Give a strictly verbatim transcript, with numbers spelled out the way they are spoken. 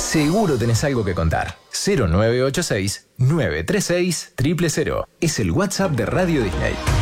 seguro tenés algo que contar. cero nueve ocho seis, nueve tres seis, cero cero cero. Es el WhatsApp de Radio Disney.